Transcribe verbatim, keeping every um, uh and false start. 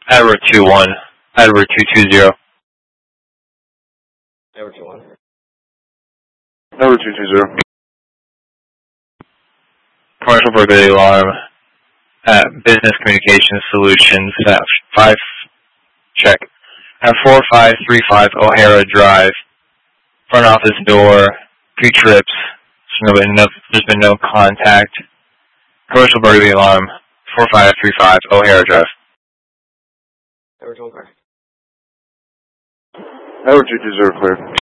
Edward two one. Edward two two zero. Edward two one. Edward two two zero. Commercial burglary alarm at Business Communication Solutions at five check at four five three five O'Hara Drive. Front office door, two trips. So no, no, there's been no contact. Commercial burglary alarm four five three five O'Hara Drive. Edward two one clear. Edward two two zero clear.